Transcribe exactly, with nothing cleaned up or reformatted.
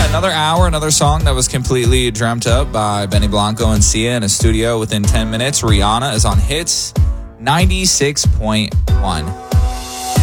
another hour, another song that was completely dreamt up by Benny Blanco and Sia in a studio within ten minutes. Rihanna is on Hits ninety-six point one.